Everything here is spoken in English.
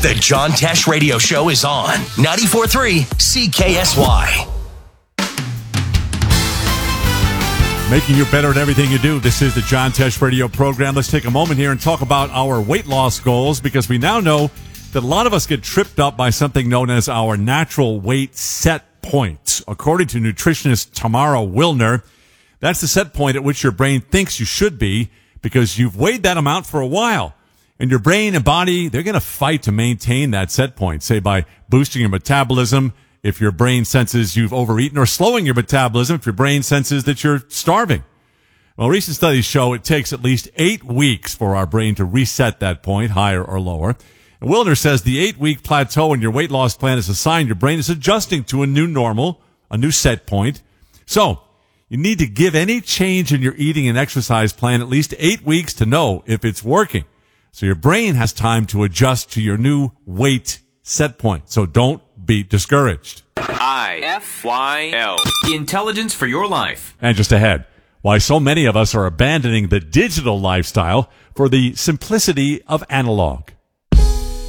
The John Tesh Radio Show is on 94.3 CKSY. Making you better at everything you do. This is the John Tesh Radio program. Let's take a moment here and talk about our weight loss goals, because we now know that a lot of us get tripped up by something known as our natural weight set point. According to nutritionist Tamara Wilner, that's the set point at which your brain thinks you should be because you've weighed that amount for a while. And your brain and body, they're going to fight to maintain that set point, say by boosting your metabolism if your brain senses you've overeaten, or slowing your metabolism if your brain senses that you're starving. Well, recent studies show it takes at least 8 weeks for our brain to reset that point, higher or lower. And Wilner says the 8-week plateau in your weight loss plan is a sign your brain is adjusting to a new normal, a new set point. So you need to give any change in your eating and exercise plan at least 8 weeks to know if it's working. So your brain has time to adjust to your new weight set point. So don't be discouraged. IFYL. Intelligence for your life. And just ahead, why so many of us are abandoning the digital lifestyle for the simplicity of analog.